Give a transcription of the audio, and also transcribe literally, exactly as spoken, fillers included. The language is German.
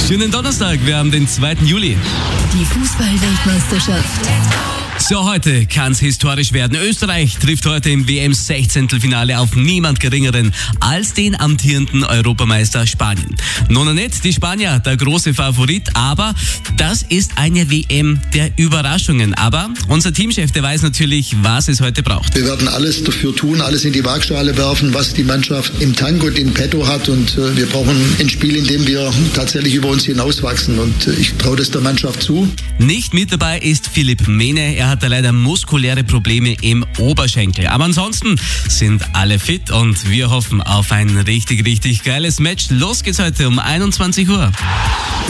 Schönen Donnerstag, wir haben den zweiten Juli. Die Fußball-Weltmeisterschaft. So, heute kann es historisch werden. Österreich trifft heute im W M-Sechzehntelfinale auf niemand Geringeren als den amtierenden Europameister Spanien. Nona nicht, die Spanier, der große Favorit, aber das ist eine W M der Überraschungen. Aber unser Teamchef, der weiß natürlich, was es heute braucht. Wir werden alles dafür tun, alles in die Waagschale werfen, was die Mannschaft im Tank und in petto hat. Und äh, wir brauchen ein Spiel, in dem wir tatsächlich über uns hinauswachsen. Und äh, ich traue das der Mannschaft zu. Nicht mit dabei ist Philipp Mehne. Er hat da leider muskuläre Probleme im Oberschenkel. Aber ansonsten sind alle fit und wir hoffen auf ein richtig, richtig geiles Match. Los geht's heute um einundzwanzig Uhr.